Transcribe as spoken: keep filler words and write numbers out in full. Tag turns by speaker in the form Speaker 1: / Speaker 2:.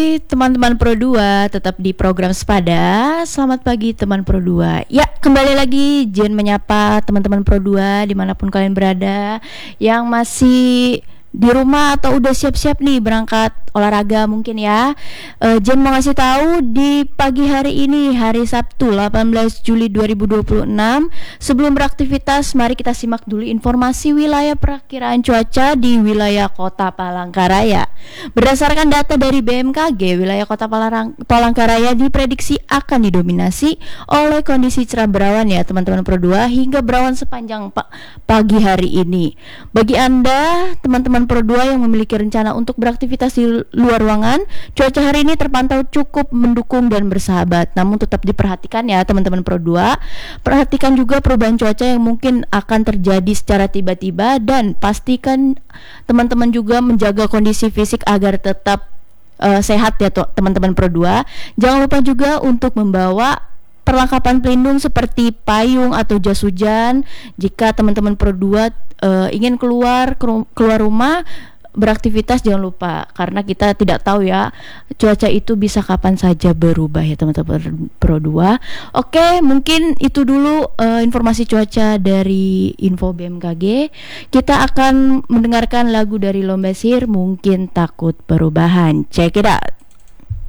Speaker 1: Teman-teman Pro dua tetap di program Sepada. Selamat pagi teman Pro dua. Ya, kembali lagi Jen menyapa teman-teman Pro dua dimanapun kalian berada, yang masih di rumah atau udah siap-siap nih berangkat olahraga mungkin ya. uh, Jen mau ngasih tahu di pagi hari ini, hari Sabtu delapan belas Juli dua ribu dua puluh enam, sebelum beraktivitas mari kita simak dulu informasi wilayah perakiraan cuaca di wilayah Kota Palangkaraya. Berdasarkan data dari B M K G, wilayah Kota Palarang, Palangkaraya diprediksi akan didominasi oleh kondisi cerah berawan ya teman-teman Pro dua, hingga berawan sepanjang pa- pagi hari ini. Bagi Anda teman-teman Pro dua yang memiliki rencana untuk beraktivitas di luar ruangan, cuaca hari ini terpantau cukup mendukung dan bersahabat. Namun tetap diperhatikan ya teman-teman Pro dua. Perhatikan juga perubahan cuaca yang mungkin akan terjadi secara tiba-tiba, dan pastikan teman-teman juga menjaga kondisi fisik agar tetap uh, sehat ya teman-teman Pro dua. Jangan lupa juga untuk membawa perlengkapan pelindung seperti payung atau jas hujan jika teman-teman Pro dua uh, ingin keluar keluar rumah beraktivitas. Jangan lupa, karena kita tidak tahu ya cuaca itu bisa kapan saja berubah ya teman-teman Pro dua. Oke, mungkin itu dulu uh, informasi cuaca dari info B M K G. Kita akan mendengarkan lagu dari Lomba Sihir, Mungkin Takut Perubahan. Check it out.